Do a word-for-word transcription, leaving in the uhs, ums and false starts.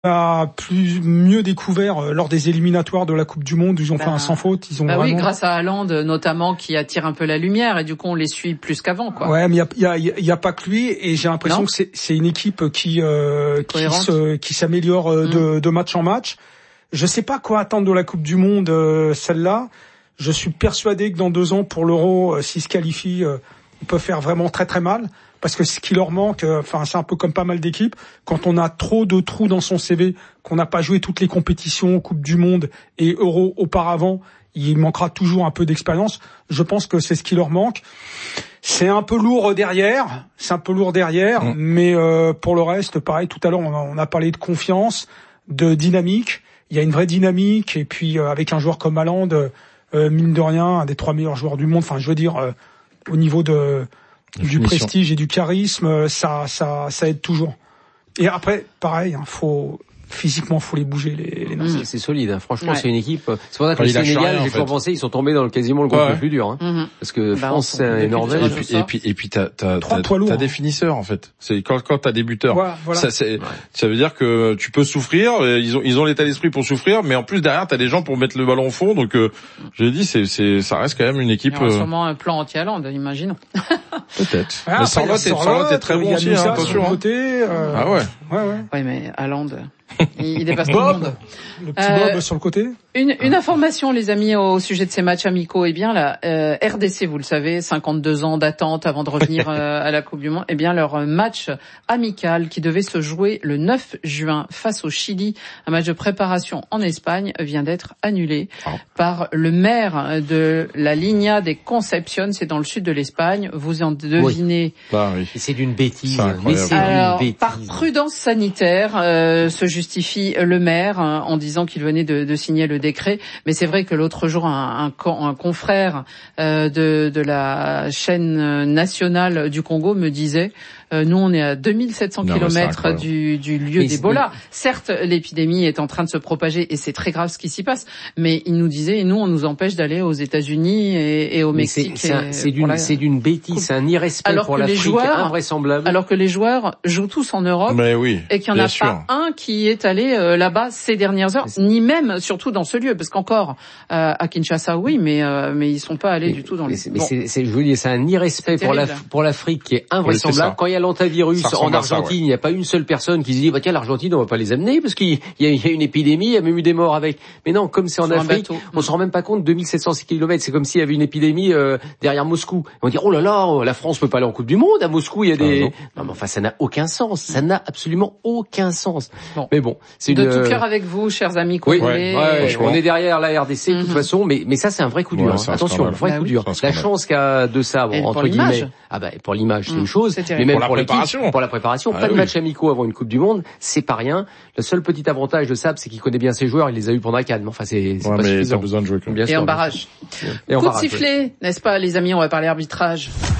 a plus mieux découvert lors des éliminatoires de la Coupe du Monde où ils ont bah, fait un sans faute. Ils ont bah vraiment... oui, grâce à Haaland notamment qui attire un peu la lumière et du coup on les suit plus qu'avant, quoi. Ouais, mais il y a, y, a, y a pas que lui et j'ai l'impression non. que c'est, c'est une équipe qui euh, qui, se, qui s'améliore mmh. de, de match en match. Je sais pas quoi attendre de la Coupe du Monde, euh, celle-là. Je suis persuadé que dans deux ans pour l'Euro, euh, s'ils se qualifient, euh, ils peuvent faire vraiment très très mal. Parce que ce qui leur manque, enfin c'est un peu comme pas mal d'équipes, quand on a trop de trous dans son C V, qu'on n'a pas joué toutes les compétitions, Coupe du Monde et Euro auparavant, il manquera toujours un peu d'expérience. Je pense que c'est ce qui leur manque. C'est un peu lourd derrière, c'est un peu lourd derrière, mmh. mais euh, pour le reste, pareil, tout à l'heure on a, on a parlé de confiance, de dynamique. Il y a une vraie dynamique et puis euh, avec un joueur comme Haaland, euh, mine de rien, un des trois meilleurs joueurs du monde. Enfin, je veux dire, euh, au niveau de du prestige et du charisme, ça, ça, ça aide toujours. Et après, pareil, hein, faut physiquement, faut les bouger les, les Nazis. Mmh, c'est solide, hein. Franchement, ouais. C'est une équipe. C'est pour ça que enfin, le Sénégal, j'ai toujours pensé, ils sont tombés dans le quasiment le groupe ouais. le plus dur, hein. Mmh. Parce que bah, France et Norvège. Et puis, et puis, et puis, t'as, t'as, t'as, t'as, t'as des finisseurs en fait. C'est quand, quand t'as des buteurs. Ouais, voilà. Ça, c'est, ouais. ça veut dire que tu peux souffrir. Ils ont, ils ont l'état d'esprit pour souffrir, mais en plus derrière, t'as des gens pour mettre le ballon au fond. Donc, euh, j'ai dit, c'est, c'est, ça reste quand même une équipe. Il y aura sûrement un plan anti-Haaland, imaginons. Peut-être. Ah, mais Sorloth est très bon aussi, hein, attention. Ah ouais. Ouais, ouais. Oui, mais Haaland. Il dépasse tout le monde. Le petit Bob euh, sur le côté. Une, une information, les amis, au sujet de ces matchs amicaux. Eh bien, la euh, R D C, vous le savez, cinquante-deux ans d'attente avant de revenir euh, à la Coupe du Monde. Eh bien, leur match amical qui devait se jouer le neuf juin face au Chili, un match de préparation en Espagne, vient d'être annulé oh. par le maire de la Línea de Concepción. C'est dans le sud de l'Espagne. Vous en devinez. Oui. Bah, oui. C'est d'une bêtise. C'est Mais c'est Alors, d'une bêtise. Par prudence sanitaire, euh, se justifie le maire hein, en disant qu'il venait de, de signer le décret. Mais c'est vrai que l'autre jour, un, un, un confrère euh, de, de la chaîne nationale du Congo me disait euh, nous, on est à deux mille sept cents kilomètres du, du lieu mais d'Ebola. Certes, l'épidémie est en train de se propager et c'est très grave ce qui s'y passe. Mais il nous disait, et nous, on nous empêche d'aller aux États-Unis et, et au mais Mexique. C'est, c'est, un, c'est, d'une, la... c'est d'une bêtise, cool. C'est un irrespect alors pour l'Afrique joueurs, invraisemblable. Alors que les joueurs jouent tous en Europe mais oui, et qu'il n'y en a sûr. pas un qui est allé euh, là-bas ces dernières heures, ni même surtout dans ce lieu, parce qu'encore euh, à Kinshasa, oui, mais euh, mais ils sont pas allés mais, du tout dans le. Mais bon. c'est, c'est, je veux dire, c'est un irrespect c'est pour la pour l'Afrique qui est invraisemblable. Oui, Quand il y a l'antivirus en Argentine, ça, ouais. Il n'y a pas une seule personne qui se dit bah tiens l'Argentine on va pas les amener parce qu'il y a, il y a une épidémie, il y a même eu des morts avec. Mais non, comme c'est en Afrique, on se rend même pas compte. deux mille sept cents kilomètres, c'est comme s'il y avait une épidémie euh, derrière Moscou. On va dire oh là là, la France peut pas aller en Coupe du Monde. À Moscou, il y a des. Ah, non. non mais enfin ça n'a aucun sens. Ça n'a absolument aucun sens. Bon. Mais bon, c'est de une. tout cœur avec vous, chers amis congolais. Oui, ouais, ouais, on est derrière la R D C de toute mm-hmm. façon, mais mais ça c'est un vrai coup dur. Ouais, hein. Attention, un vrai bah coup oui. dur. La chance qu'a de ça bon, entre guillemets. Ah bah pour l'image c'est mmh, une chose, c'est mais même pour, pour la préparation. Pour la préparation, ah, pas de oui. match amicaux avant une Coupe du Monde, c'est pas rien. Le seul petit avantage de Sab, c'est qu'il connaît bien ses joueurs, il les a eu pendant la CAN. Enfin c'est c'est ouais, pas mais suffisant. T'as besoin de jouer bien Et sûr, en barrage. Et Coup en barrage, de sifflet, oui. N'est-ce pas les amis, on va parler arbitrage.